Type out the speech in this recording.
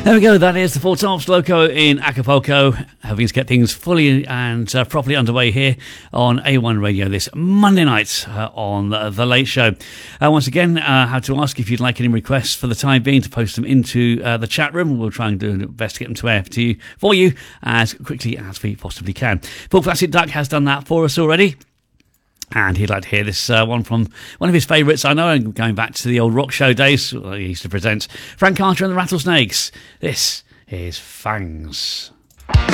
There we go, that is the Four Tops Loco in Acapulco, having to get things fully and properly underway here on A1 Radio this Monday night on The Late Show. Once again, I have to ask if you'd like any requests for the time being to post them into the chat room. We'll try and do our best to get them to air for you as quickly as we possibly can. Paul Flaccid Duck has done that for us already. And he'd like to hear this one from one of his favourites, I know, going back to the old rock show days he used to present, Frank Carter and the Rattlesnakes. This is Fangs.